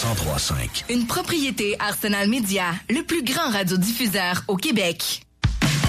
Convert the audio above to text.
103.5. Une propriété Arsenal Média, le plus grand radiodiffuseur au Québec.